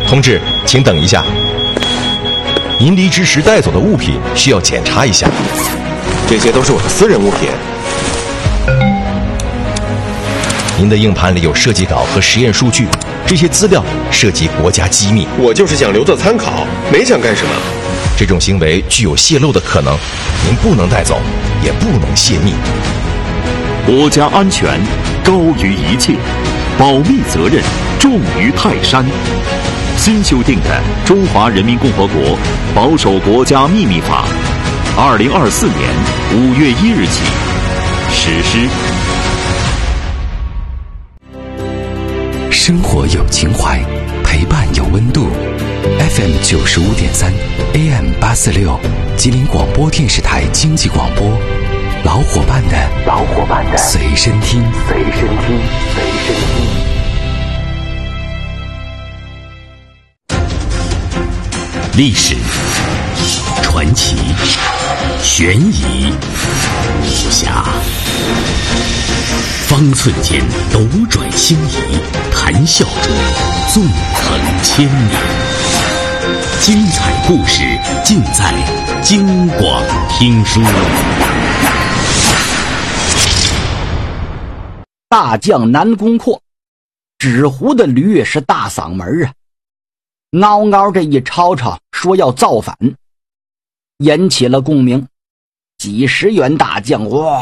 同志，请等一下。您离职时带走的物品需要检查一下。 这些都是我的私人物品。 您的硬盘里有设计稿和实验数据，这些资料涉及国家机密。 我就是想留作参考，没想干什么。 这种行为具有泄露的可能，您不能带走，也不能泄密。 国家安全高于一切，保密责任重于泰山。新修订的《中华人民共和国保守国家秘密法》，2024年5月1日起实施。 生活有情怀，陪伴有温度。FM 95.3 AM 846，吉林广播电视台经济广播，老伙伴的随身听。 历史、传奇、悬疑、武侠，方寸间斗转星移，谈笑中纵横千年。精彩故事尽在京广听书。 大将南宫阔，纸糊的驴是大嗓门啊，嗷嗷这一吵吵说要造反，引起了共鸣。几十员大将哇，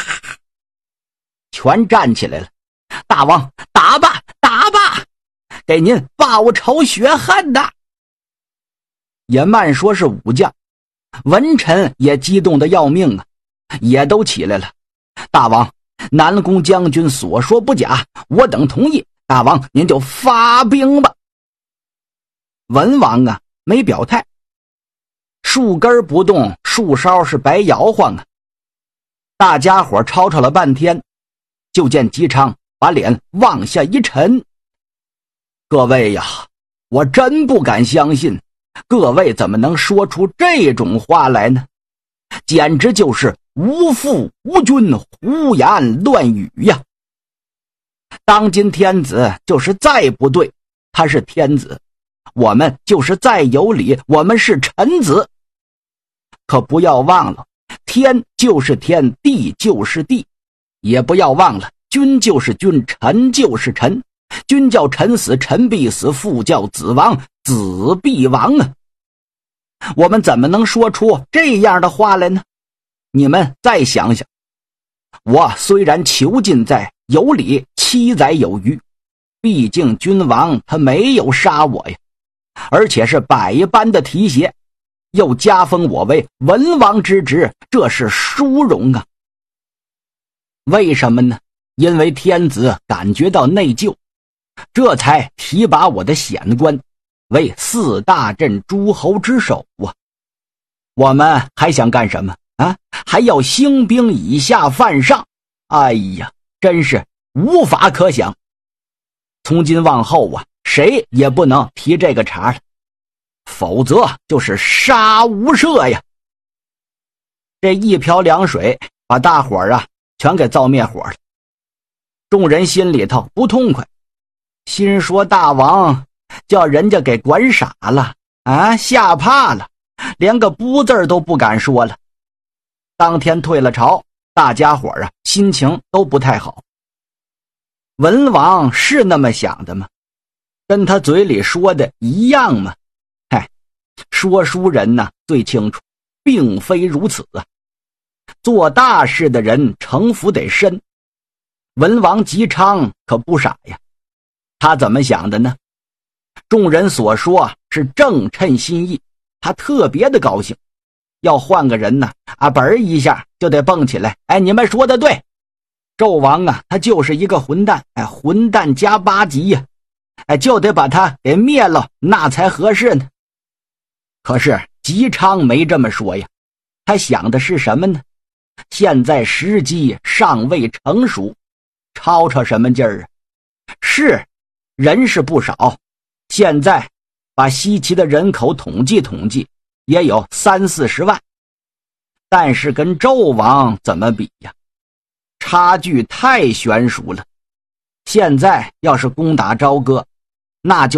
全站起来了。大王，打吧打吧，给您报仇雪恨的。也慢说是武将，文臣也激动得要命啊，也都起来了。大王，南宫将军所说不假，我等同意，大王您就发兵吧。文王啊没表态，树根不动，树梢是白摇晃啊。大家伙吵吵了半天，就见姬昌把脸往下一沉。各位呀，我真不敢相信，各位怎么能说出这种话来呢？简直就是无父无君，胡言乱语呀！当今天子就是再不对，他是天子；我们就是再有理，我们是臣子。可不要忘了，天就是天，地就是地；也不要忘了，君就是君，臣就是臣。君叫臣死，臣必死；父叫子亡，子必亡啊！我们怎么能说出这样的话来呢？你们再想想，我虽然囚禁在有理7载有余，毕竟君王他没有杀我呀，而且是百般的提携，又加封我为文王之职，这是殊荣啊！为什么呢？因为天子感觉到内疚，这才提拔我的显官为4大镇诸侯之首啊！我们还想干什么啊？还要兴兵以下犯上？哎呀，真是无法可想。从今往后啊，谁也不能提这个茬了，否则就是杀无赦呀！这一瓢凉水把大伙儿啊全给造灭火了。众人心里头不痛快，心说大王叫人家给管傻了啊，吓怕了，连个不字都不敢说了。当天退了朝，大家伙啊心情都不太好。文王是那么想的吗？跟他嘴里说的一样吗？嗨，说书人呢最清楚，并非如此啊。做大事的人城府得深，文王姬昌可不傻呀。他怎么想的呢？众人所说是正称心意，他特别的高兴。要换个人呢，嘣一下就得蹦起来，哎，你们说的对，纣王啊，他就是一个混蛋，哎，混蛋加8级呀，哎，就得把他给灭了，那才合适呢。可是姬昌没这么说呀，他想的是什么呢？现在时机尚未成熟，吵吵什么劲儿啊？是人是不少，现在把西岐的人口统计统计，也有30-40万，但是跟纣王怎么比呀？差距太悬殊了。现在要是攻打朝歌，那就